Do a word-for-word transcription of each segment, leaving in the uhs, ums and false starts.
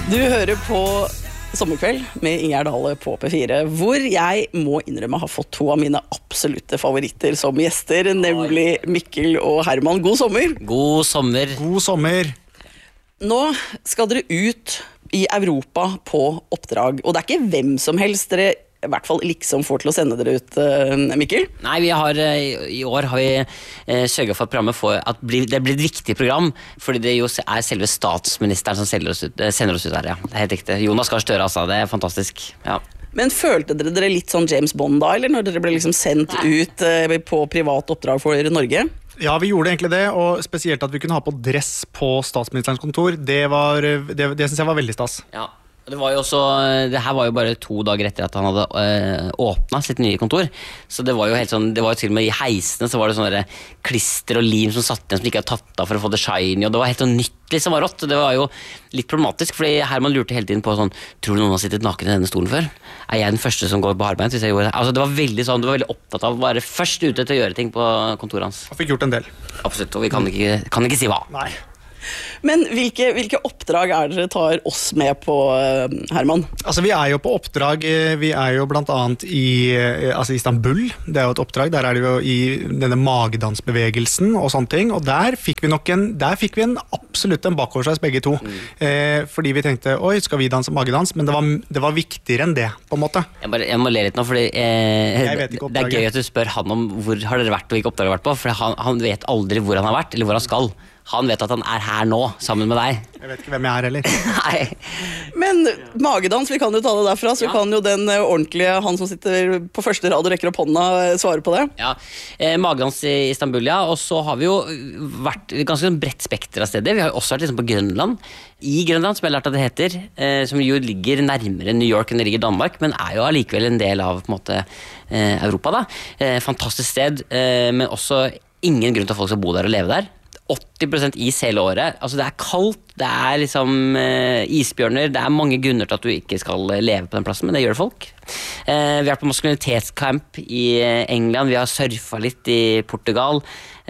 Du hører på Sommerkveld med Ingjerd Dale på P fire, hvor jeg må innrømme har fått to av mine absolutte favoritter som gjester, nemlig Mikkel og Herman. God sommer! God sommer. God sommer. Nå skal dere ut i Europa på oppdrag, og det er ikke hvem som helst dere i hvert fall liksom får til å sende dere ut, Mikkel. Nei, vi har, i år har vi eh, sørget for at programmet får, at bli, det blir et viktig program, fordi det jo er selve statsministeren som sender oss ut, sender oss ut der, ja. Det er helt riktig. Jonas Gahr Støre, altså, det er fantastisk, ja. Men følte dere dere litt sånn James Bond da, eller når dere ble liksom sendt ut eh, på privat oppdrag for Norge? Ja, vi gjorde egentlig det, og spesielt at vi kunne ha på dress på statsministerens kontor, det, var, det, det synes jeg var veldig stas. Ja. Det var jo også, det her var jo bare to dager etter at han hadde øh, åpnet sitt nye kontor, så det var jo helt sånn, det var jo til og med i heisene så var det sånne klister og lim som satt igjen som ikke hadde tatt av for å få det shiny, og det var helt sånn nytt liksom var rått. Det var jo litt problematisk, fordi Herman lurte hele tiden på sånn, tror du noen har sittet naken i denne stolen før? Er jeg den første som går på arbeid hvis jeg gjorde det? Altså det var veldig sånn, du var veldig opptatt av å være først ute til å gjøre ting på kontoret hans. Og fikk gjort en del. Absolutt, og vi kan ikke, kan ikke si hva. Nei. Men hvilke, hvilke oppdrag er dere tar oss med på, Herman? Altså vi er jo på oppdrag, vi er jo blant annet i altså Istanbul, det er jo et oppdrag, der er det jo i denne magedansbevegelsen og sånne ting, og der fikk vi nok en, der fikk vi en absolutt en bakoversveis begge to, mm. eh, fordi vi tenkte, oi, skal vi danse magedans? Men det var, det var viktigere enn det, på en måte. Jeg, bare, jeg må le litt nå, fordi eh, jeg vet ikke det er gøy at du spør han om hvor har dere vært og hvilke oppdrag har vært på, for han, han vet aldri hvor han har vært, eller hvor han skal. Han vet at han er her nå, sammen med deg. Jeg vet ikke hvem jeg er heller. Nei. Men magedans, vi kan jo ta det derfra, så ja. Kan jo den ordentlige, han som sitter på første rad og rekker opp hånda, svare på det. Ja, eh, magedans i Istanbul, ja. Og så har vi jo vært ganske bredt spekter av steder. Vi har jo også vært liksom på Grønland. I Grønland, som jeg har lært at det heter, eh, som jo ligger nærmere New York enn det ligger Danmark, men er jo allikevel en del av på en måte, eh, Europa da. Eh, fantastisk sted, eh, men også ingen grunn til at folk skal bo der og leve der. åtti prosent is hele året, altså det er kaldt, det er liksom eh, isbjørner, det er mange grunner til at du ikke skal leve på den plassen, men det gjør folk. Eh, vi har vært på maskulinitetscamp i England, vi har surfet litt i Portugal,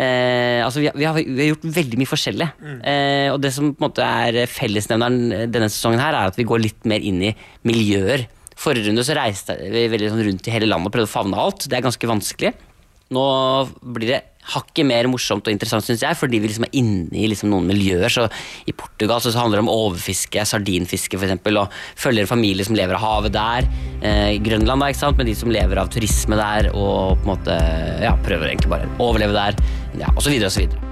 eh, altså vi har, vi, har, vi har gjort veldig mye forskjellig, mm. eh, og det som på en måte er fellesnevneren denne sesongen her, er at vi går litt mer inn i miljøer. Forrige runde så reiste vi veldig sånn rundt i hele landet og prøvde å favne alt, det er ganske vanskelig. Nå blir det hakket mer morsomt og interessant, synes jeg, fordi vi liksom er inne i liksom noen miljøer. Så i Portugal så handler det om overfiske, sardinfiske for eksempel, og følger en familie som lever av havet der. Eh, I Grønland da, ikke sant, med de som lever av turisme der, og på en måte, ja, prøver egentlig bare å overleve der, ja, og så videre og så videre.